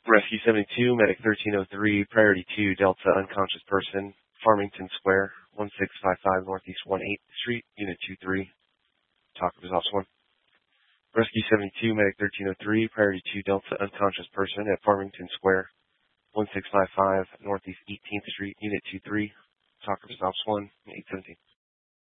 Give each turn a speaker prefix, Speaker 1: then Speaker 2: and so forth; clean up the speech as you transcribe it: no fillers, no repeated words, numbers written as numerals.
Speaker 1: Rescue 72, Medic 1303, Priority 2, Delta unconscious person, Farmington Square, 1655 Northeast 18th Street, Unit 23. Talk with Officer 1. Rescue 72, Medic 1303, Priority 2, Delta unconscious person at Farmington Square, 1655 Northeast 18th Street, Unit 23. Talk with Officer 1, 817.